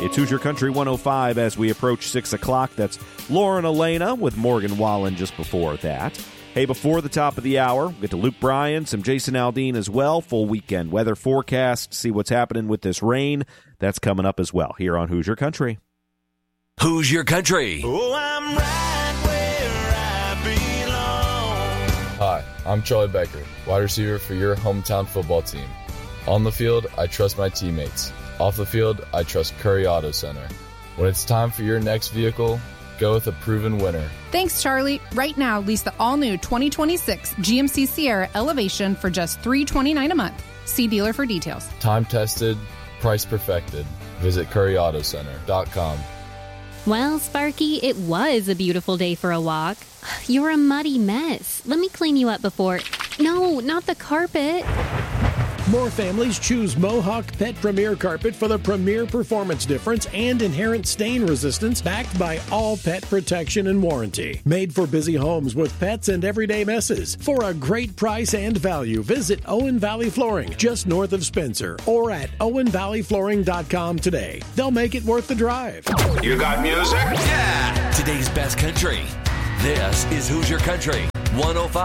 It's Hoosier Country 105 as we approach 6 o'clock. That's Lauren Elena with Morgan Wallen just before that. Hey, before the top of the hour, we'll get to Luke Bryan, some Jason Aldean as well. Full weekend weather forecast, see what's happening with this rain. That's coming up as well here on Hoosier Country. Hoosier Country. Oh, I'm right where I belong. Hi, I'm Charlie Becker, wide receiver for your hometown football team. On the field, I trust my teammates. Off the field, I trust Curry Auto Center. When it's time for your next vehicle, go with a proven winner. Thanks, Charlie. Right now, lease the all-new 2026 GMC Sierra Elevation for just $329 a month. See dealer for details. Time tested, price perfected. Visit CurryAutoCenter.com. Well, Sparky, it was a beautiful day for a walk. You're a muddy mess. Let me clean you up before... No, not the carpet. More families choose Mohawk Pet Premier Carpet for the premier performance difference and inherent stain resistance, backed by all pet protection and warranty. Made for busy homes with pets and everyday messes. For a great price and value, visit Owen Valley Flooring, just north of Spencer, or at owenvalleyflooring.com today. They'll make it worth the drive. You got music? Yeah! Today's best country. This is Hoosier Country 105.